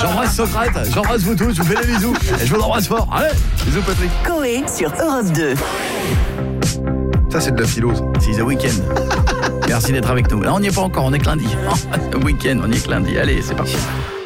J'embrasse Socrate, j'embrasse vous tous, je vous fais des bisous. Et je vous embrasse fort. Allez, bisous Patrick. Coé sur Europe 2. Ça, c'est de la philo. C'est The Weeknd. Merci d'être avec nous. Là, on n'y est pas encore, on est que lundi. The Weeknd, on y est que lundi. Allez, c'est parti.